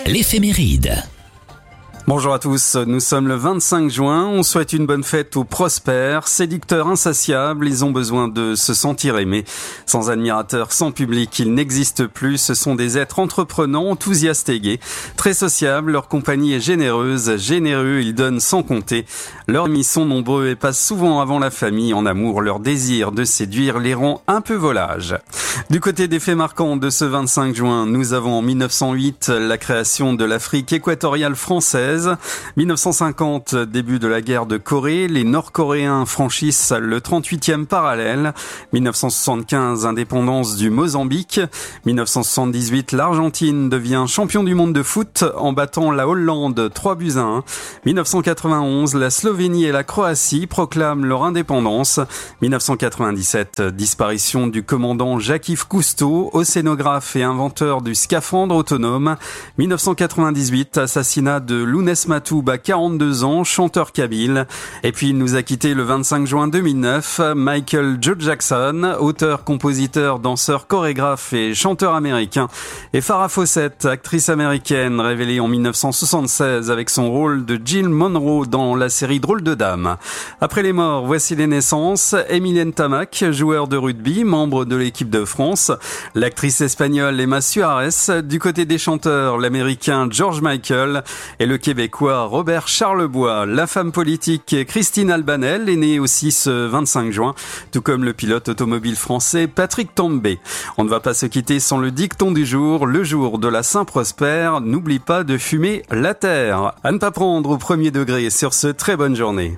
l'éphéméride. Bonjour à tous, nous sommes le 25 juin, on souhaite une bonne fête aux prospères, séducteurs insatiables, ils ont besoin de se sentir aimés. Sans admirateurs, sans public, ils n'existent plus, ce sont des êtres entreprenants, enthousiastes et gais, très sociables, leur compagnie est généreuse, généreux, ils donnent sans compter. Leurs amis sont nombreux et passent souvent avant la famille en amour, leur désir de séduire les rend un peu volages. Du côté des faits marquants de ce 25 juin, nous avons en 1908 la création de l'Afrique équatoriale française. 1950, début de la guerre de Corée, les Nord-Coréens franchissent le 38e parallèle. 1975, indépendance du Mozambique. 1978, l'Argentine devient champion du monde de foot en battant la Hollande 3-1. 1991, la Slovénie et la Croatie proclament leur indépendance. 1997, disparition du commandant Jacques-Yves Cousteau, océanographe et inventeur du scaphandre autonome. 1998, assassinat de Lounès Matoub à 42 ans, chanteur kabyle. Et puis il nous a quitté le 25 juin 2009, Michael Joe Jackson, auteur, compositeur, danseur, chorégraphe et chanteur américain. Et Farrah Fawcett, actrice américaine, révélée en 1976 avec son rôle de Jill Monroe dans la série Drôle de Dame. Après les morts, voici les naissances. Emilienne Tamac, joueur de rugby, membre de l'équipe de France. L'actrice espagnole Emma Suárez. Du côté des chanteurs, l'américain George Michael et le Québécois Robert Charlebois. La femme politique Christine Albanel est née aussi ce 25 juin, tout comme le pilote automobile français Patrick Tambay. On ne va pas se quitter sans le dicton du jour, le jour de la Saint-Prosper, n'oublie pas de fumer la terre. À ne pas prendre au premier degré sur ce très bonne journée.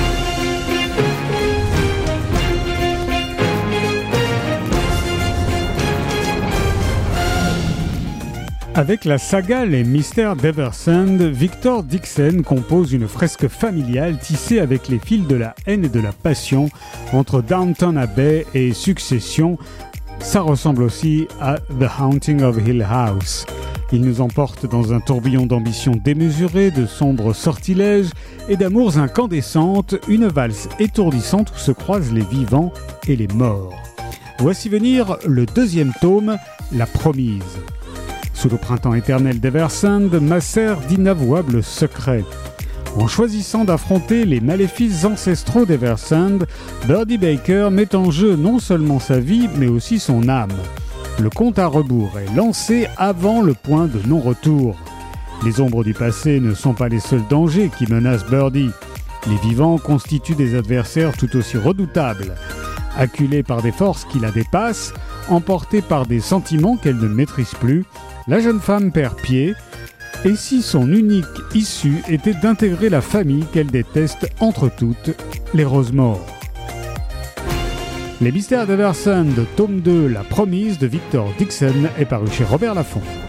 Avec la saga Les Mystères d'Eversand, Victor Dixon compose une fresque familiale tissée avec les fils de la haine et de la passion entre Downton Abbey et Succession. Ça ressemble aussi à The Haunting of Hill House. Il nous emporte dans un tourbillon d'ambition démesurée, de sombres sortilèges et d'amours incandescentes, une valse étourdissante où se croisent les vivants et les morts. Voici venir le deuxième tome, La Promise. Sous le printemps éternel d'Eversand macèrent d'inavouables secrets. En choisissant d'affronter les maléfices ancestraux d'Eversand, Birdie Baker met en jeu non seulement sa vie, mais aussi son âme. Le compte à rebours est lancé avant le point de non-retour. Les ombres du passé ne sont pas les seuls dangers qui menacent Birdie. Les vivants constituent des adversaires tout aussi redoutables. Acculée par des forces qui la dépassent, emportée par des sentiments qu'elle ne maîtrise plus, la jeune femme perd pied, et si son unique issue était d'intégrer la famille qu'elle déteste entre toutes, les Rosemore. Les Mystères d'Eversand, tome 2, La Promise de Victor Dixon est paru chez Robert Laffont.